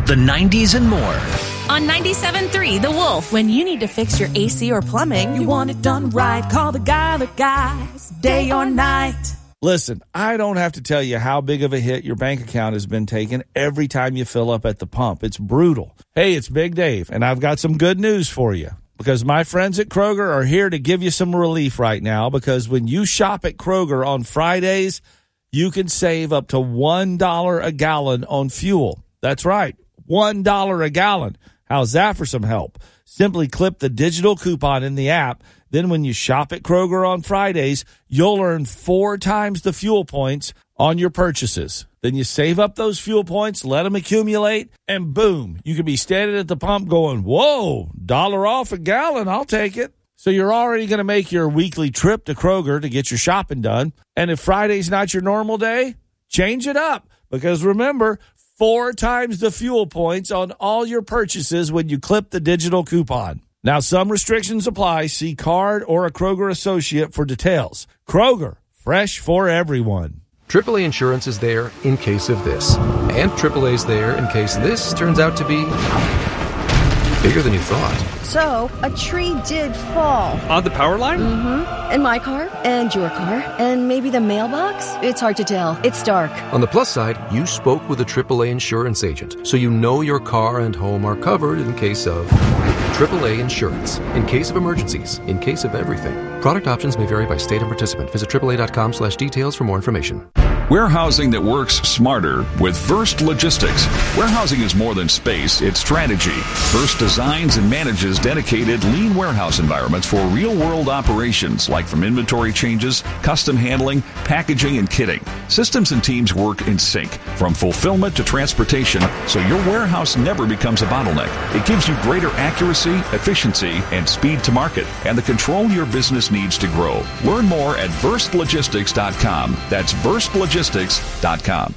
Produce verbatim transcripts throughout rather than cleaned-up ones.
the nineties, and more. On ninety-seven point three The Wolf. When you need to fix your A C or plumbing, you want it done right. Call the guy that guys, day or night. Listen, I don't have to tell you how big of a hit your bank account has been taking every time you fill up at the pump. It's brutal. Hey, it's Big Dave, and I've got some good news for you. Because my friends at Kroger are here to give you some relief right now. Because when you shop at Kroger on Fridays, you can save up to one dollar a gallon on fuel. That's right, one dollar a gallon. How's that for some help? Simply clip the digital coupon in the app. Then when you shop at Kroger on Fridays, you'll earn four times the fuel points on your purchases. Then you save up those fuel points, let them accumulate, and boom, you can be standing at the pump going, whoa, dollar off a gallon, I'll take it. So you're already going to make your weekly trip to Kroger to get your shopping done. And if Friday's not your normal day, change it up. Because remember, four times the fuel points on all your purchases when you clip the digital coupon. Now, some restrictions apply. See card or a Kroger associate for details. Kroger, fresh for everyone. triple A Insurance is there in case of this. And triple A's there in case this turns out to be bigger than you thought. So, a tree did fall. On the power line? Mm-hmm. And my car, and your car, and maybe the mailbox. It's hard to tell. It's dark. On the plus side, you spoke with a triple A insurance agent, so you know your car and home are covered in case of triple A Insurance. In case of emergencies, in case of everything. Product options may vary by state and participant. Visit triple A dot com slash details for more information. Warehousing that works smarter with First Logistics. Warehousing is more than space, it's strategy. First designs and manages dedicated lean warehouse environments for real-world operations, like from inventory changes, custom handling, packaging, and kitting. Systems and teams work in sync, from fulfillment to transportation, so your warehouse never becomes a bottleneck. It gives you greater accuracy, efficiency, and speed to market, and the control your business needs to grow. Learn more at Verst Logistics dot com. That's Verst Logistics dot com.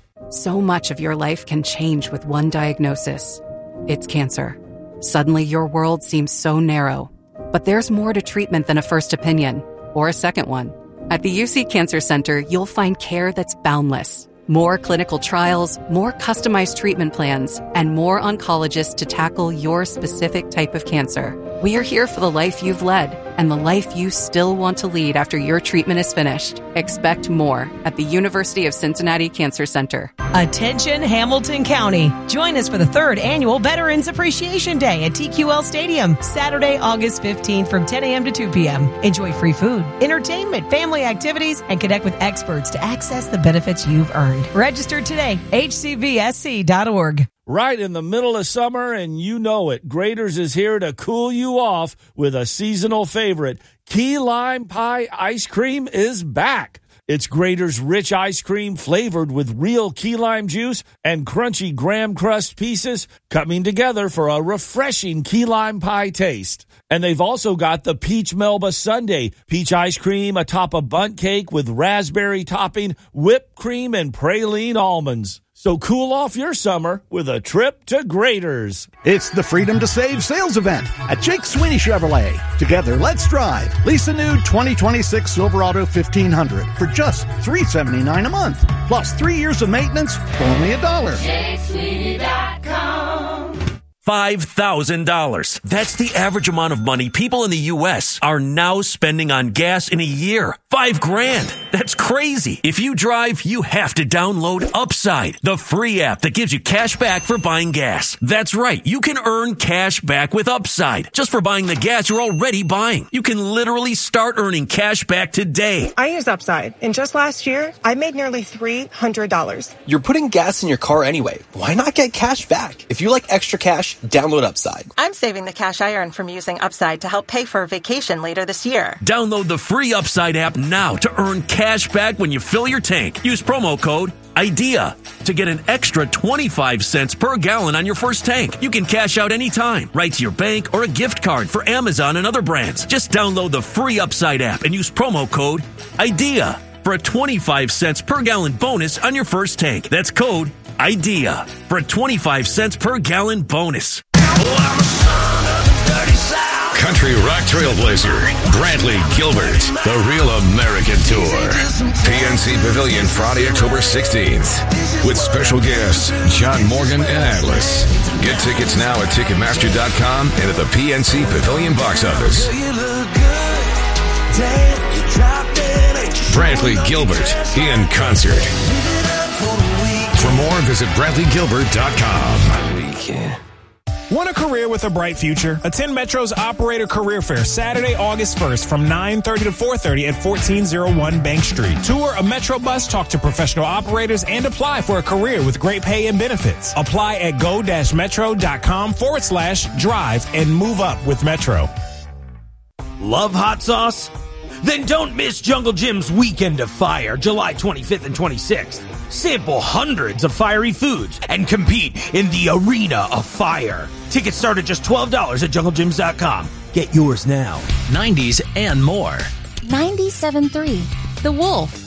So much of your life can change with one diagnosis. It's cancer. Suddenly your world seems so narrow. But there's more to treatment than a first opinion or a second one. At the U C Cancer Center, you'll find care that's boundless. More clinical trials, more customized treatment plans, and more oncologists to tackle your specific type of cancer. We are here for the life you've led and the life you still want to lead after your treatment is finished. Expect more at the University of Cincinnati Cancer Center. Attention Hamilton County. Join us for the third annual Veterans Appreciation Day at T Q L Stadium, Saturday, August fifteenth from ten a.m. to two p.m. Enjoy free food, entertainment, family activities, and connect with experts to access the benefits you've earned. Register today, H C V S C dot org. Right in the middle of summer, and you know it, Graeter's is here to cool you off with a seasonal favorite. Key Lime Pie Ice Cream is back. It's Graeter's rich ice cream flavored with real key lime juice and crunchy graham crust pieces coming together for a refreshing key lime pie taste. And they've also got the Peach Melba Sundae, peach ice cream atop a bundt cake with raspberry topping, whipped cream, and praline almonds. So cool off your summer with a trip to Graeter's. It's the Freedom to Save sales event at Jake Sweeney Chevrolet. Together, let's drive. Lease a new twenty twenty-six Silverado fifteen hundred for just three hundred seventy-nine dollars a month. Plus three years of maintenance for only a dollar. Jake Sweeney dot com. five thousand dollars. That's the average amount of money people in the U S are now spending on gas in a year. Five grand. That's crazy. If you drive, you have to download Upside, the free app that gives you cash back for buying gas. That's right. You can earn cash back with Upside just for buying the gas you're already buying. You can literally start earning cash back today. I use Upside, and just last year, I made nearly three hundred dollars. You're putting gas in your car anyway. Why not get cash back? If you like extra cash, download Upside. I'm saving the cash I earn from using Upside to help pay for a vacation later this year. Download the free Upside app now to earn cash back when you fill your tank. Use promo code IDEA to get an extra twenty-five cents per gallon on your first tank. You can cash out anytime, right to your bank or a gift card for Amazon and other brands. Just download the free Upside app and use promo code IDEA for a twenty-five cents per gallon bonus on your first tank. That's code IDEA for a twenty-five cents per gallon bonus. Oh, I'm a son of the dirty South. country rock trailblazer, Brantley Gilbert, the Real American Tour. P N C Pavilion, Friday, October sixteenth. With special guests, John Morgan and Atlas. Get tickets now at Ticketmaster dot com and at the P N C Pavilion box office. Brantley Gilbert in concert. For more, visit Brantley Gilbert dot com. Want a career with a bright future? Attend Metro's Operator Career Fair Saturday, August first from nine thirty to four thirty at fourteen oh one Bank Street. Tour a Metro bus, talk to professional operators, and apply for a career with great pay and benefits. Apply at go-metro.com forward slash drive and move up with Metro. Love hot sauce? Then don't miss Jungle Jim's Weekend of Fire, July twenty-fifth and twenty-sixth. Sample hundreds of fiery foods and compete in the Arena of Fire. Tickets start at just twelve dollars at jungle gyms dot com. Get yours now. nineties and more. ninety-seven point three The Wolf.